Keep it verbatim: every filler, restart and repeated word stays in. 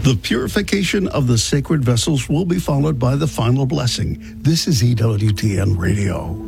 The purification of the sacred vessels will be followed by the final blessing. This is E W T N Radio.